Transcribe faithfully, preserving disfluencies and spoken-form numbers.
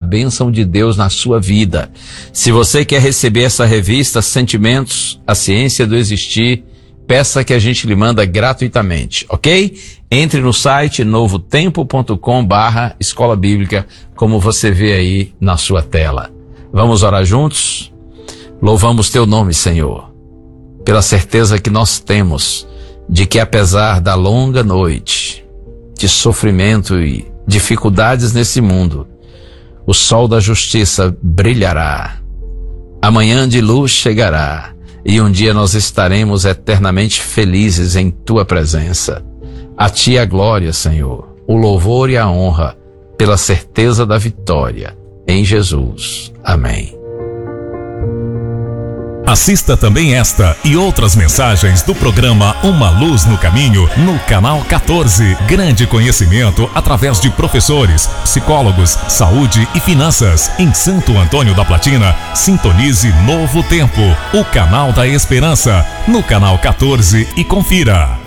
bênção de Deus na sua vida. Se você quer receber essa revista Sentimentos, a Ciência do Existir, peça que a gente lhe manda gratuitamente, ok? Entre no site novo tempo ponto com barra escola bíblica, como você vê aí na sua tela. Vamos orar juntos? Louvamos teu nome, Senhor, pela certeza que nós temos de que apesar da longa noite, de sofrimento e dificuldades nesse mundo, o sol da justiça brilhará, amanhã de luz chegará, e um dia nós estaremos eternamente felizes em tua presença. A ti a glória, Senhor, o louvor e a honra, pela certeza da vitória, em Jesus. Amém. Assista também esta e outras mensagens do programa Uma Luz no Caminho no canal quatorze. Grande conhecimento através de professores, psicólogos, saúde e finanças. Em Santo Antônio da Platina, sintonize Novo Tempo, o canal da esperança, no canal quatorze, e confira.